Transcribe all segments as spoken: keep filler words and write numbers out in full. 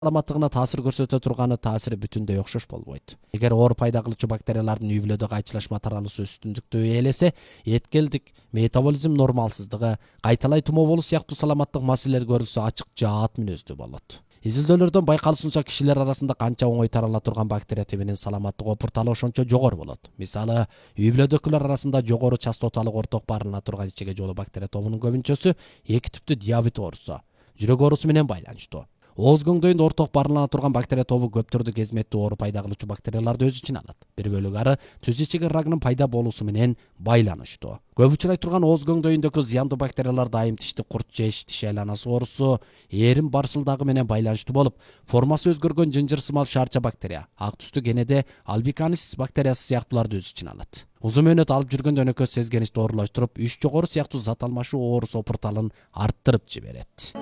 саламаттыгына таасир көрсөтө турганы таасири бүтүндөй окшош болбойт. Эгер оор пайда кылуучу бактериялардын үй бүлөдө кайчылашма таралуусу үстүндүктү ээлесе, эткелдик, метаболизм нормалсыздыгы, кайталай тумоо болуу сыяктуу саламаттык маселелер көрүлсө ачык жаат мүнөздүү болот. Изилдөөлөрдөн байкалышынча кишилер арасында канча оңой тарала турган бактерия тибинин саламаттык опурталы ошончо жогору болот. Мисалы, үй бүлөдөгүлөр арасында жогору частоталык орток барына турган ичеге жолу бактерия тобунун көбүнчөсү эки типтүү диабет оорусу, жүрөк оорусу менен байланыштуу. Ооз көңдөйүндө орток барлана турган бактерия тобу көп түрдүү кезметтүү оору пайда кылуучу бактерияларды өз ичине алат. Бир бөлүгү ары түз ичеги рагынын пайда болуусу менен байланыштуу. Көп учурай турган ооз көңдөйүндөгү зыяндуу бактериялар дайым тиштик курт жеш, тиш айланасы оорусу, эрим барсылдагы менен байланыштуу болуп, формасы өзгөргөн жынжыр сымал шаарча бактерия, ак түстүү кенеде альбиканис бактериясы сыяктууларды өз ичине алат. Узун мөөнөт алып жүргөндө өнөкөс сезгеничти оорулаштырып, үч жогору сыяктуу зат алмашуу оорус опурталын арттырып жиберет.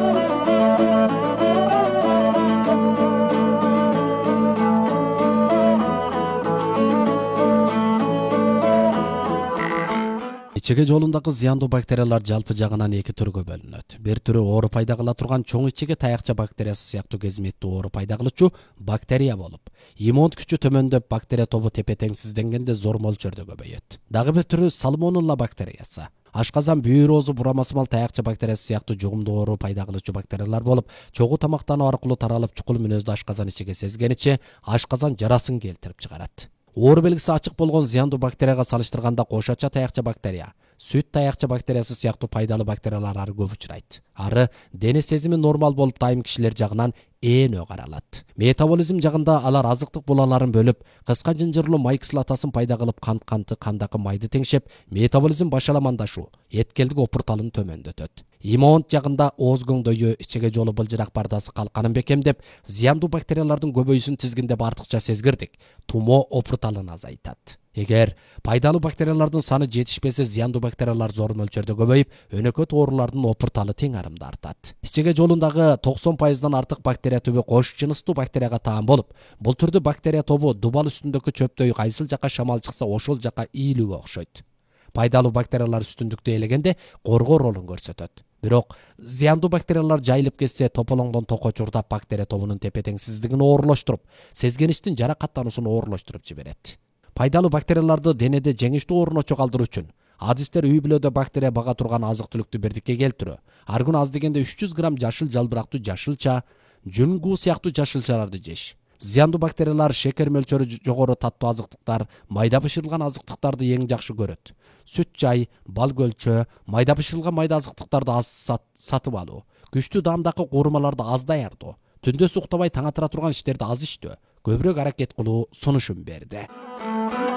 Ичеге жолундагы зыяндуу бактериялар жалпы жагынан эки түргө бөлүнөт. Бир түрү оору пайда кыла турган чоң ичеге таякча бактериясы сыяктуу кезметтүү оору пайда кылуучу бактерия болуп, иммун күчү төмөндөп, бактерия тобу тепе-теңсизденгенде зор мөлчөрдө көбөйөт. Дагы бир түрү сальмонелла бактериясы. Ашказан, бүйүр оозу, бурамасымал таякча бактериясы сыяктуу жугумдуу оору пайда кылуучу бактериялар болуп, чогуу тамактануу аркылуу таралып, чукул мүнөздүү ашказан ичеге сезгениче ашказан жарасын келтирип чыгарат. Оору белгиси ачык болгон зыяндуу бактерияга салыштырганда кошача таякча бактерия, сүт таякча бактериясы сыяктуу пайдалуу бактериялар ары көп учурайт. Ары дене сезими нормал болуп, дайым кишилер жагынан ээнөө каралат. Метаболизм жагында алар азыктык булаларын бөлүп, кыска жынжырлуу май кислотасын пайда кылып, кант канты кандагы майды теңшеп, метаболизм башаламандашуу, эткелдик опурталын төмөндөтөт. Иммун жагында ооз көңдөйү, ичеге жолу былжырак бардасы калканын бекемдеп, зыяндуу бактериялардын көбөйүүсүн тизгиндеп артыкча сезгирдик, тумоо опурталын азайтат. Эгер пайдалуу бактериялардын саны жетишпесе, зыяндуу бактериялар зор мөлчөрдө көбөйүп, өнөкөт оорулардын опурталы тең арымда артат. Ичеге жолундагы токсон пайыздан артык бактерия түбү кош жыныстуу бактерияга таан болуп, бул түрдүү бактерия тобу дубал үстүндөгү чөптөй кайсыл жака шамал чыкса ошол жака ийилүүгө окшойт. Пайдалуу бактериялар үстүндүктү ээлегенде коргоо ролун көрсөтөт. Бирок зыяндуу бактериялар жайылып кетсе, тополоңдон токо чурдап, бактерия тобунун тепе-теңсиздигин оорулаштырып, сезгеничтин жаракаттануусун оорулаштырып жиберет. Пайдалуу бактерияларды денеде жеңиштүү орночо калтыруу үчүн адистер үй бүлөдө бактерия бага турган азык-түлүктү бирдикке келтирүү, ар күнү аз дегенде үч жүз грамм жашыл жалбырактуу жашылча, жүнгүү сыяктуу жашылчаларды жеш. Зыяндуу бактериялар шекер мөлчөрү жогору таттуу азыктыктар, майда бышырылган азыктыктарды эң жакшы көрөт. Сүт жай, бал көлчө, майда бышырылган майда азыктыктарды аз сат, сатып алуу, күчтүү даамдагы куурмаларды аз даярдоо, түндөсү уктабай таң атыра турган иштерди аз иштөө, көбүрөөк аракет кылуу сунушун берди.